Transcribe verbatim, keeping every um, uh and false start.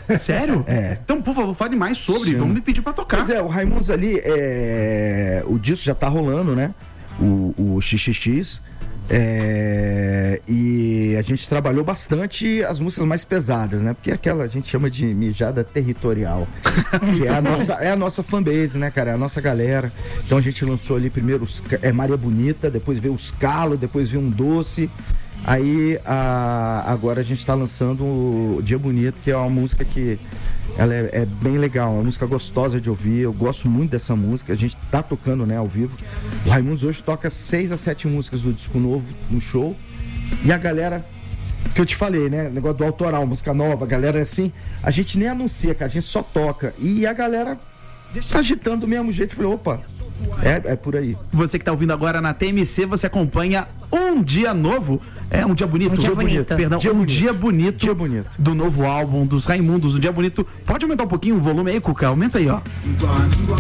Sério? É. Então, por favor, fale mais sobre, Sim. vamos me pedir pra tocar. Pois é, o Raimundos ali, é... o disco já tá rolando, né? O, o X X X. É... E a gente trabalhou bastante as músicas mais pesadas, né? Porque aquela a gente chama de mijada territorial. Que é a nossa, é a nossa fanbase, né, cara? É a nossa galera. Então a gente lançou ali primeiro os, é, Maria Bonita, depois veio os Calos, depois veio Um Doce. Aí a, agora a gente tá lançando o Dia Bonito, que é uma música que ela é, é bem legal, uma música gostosa de ouvir. Eu gosto muito dessa música, a gente tá tocando, né, ao vivo. O Raimundos hoje toca seis a sete músicas do disco novo no show. E a galera, que eu te falei, né, negócio do autoral, música nova, a galera assim, a gente nem anuncia, cara, a gente só toca. E a galera tá agitando do mesmo jeito. Eu falei, opa, é, é por aí. Você que tá ouvindo agora na T M C, você acompanha Um Dia Novo. É um dia bonito. Um dia bonito. Perdão, Dia um bonito. dia bonito. Dia bonito. Do novo álbum dos Raimundos, Um Dia Bonito. Pode aumentar um pouquinho o volume aí, Cuca? Aumenta aí, ó.